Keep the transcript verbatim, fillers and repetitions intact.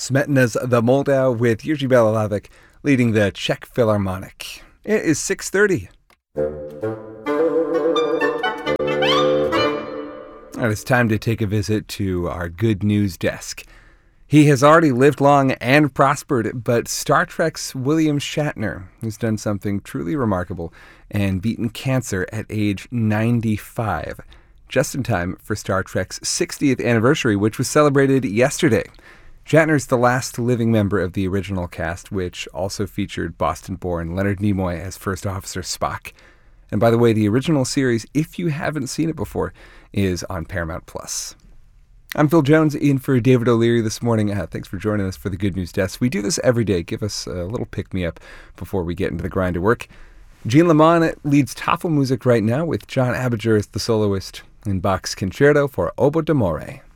Smetana's The Moldau with Jiří Bělohlávek leading the Czech Philharmonic. It is six thirty. And it's time to take a visit to our good news desk. He has already lived long and prospered, but Star Trek's William Shatner has done something truly remarkable and beaten cancer at age ninety-five, just in time for Star Trek's sixtieth anniversary, which was celebrated yesterday. Shatner's the last living member of the original cast, which also featured Boston-born Leonard Nimoy as First Officer Spock. And by the way, the original series, if you haven't seen it before, is on Paramount Plus. I'm Phil Jones, in for David O'Leary this morning. Uh, thanks for joining us for the Good News Desk. We do this every day. Give us a little pick-me-up before we get into the grind of work. Jean Lamont leads Tafelmusik right now with John Abinger as the soloist in Bach's Concerto for Oboe d'Amore.